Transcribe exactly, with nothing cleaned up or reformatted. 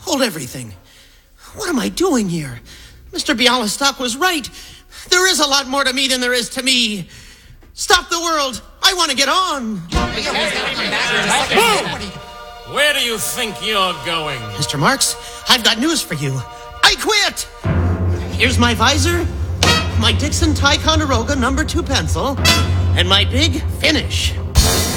toppled everything. What am I doing here? Mister Bialystok was right. There is a lot more to me than there is to me. Stop the world. I want to get on. Whoa! Where do you think you're going? Mister Marks, I've got news for you. I quit! Here's my visor, my Dixon Ticonderoga number two pencil, and my big finish.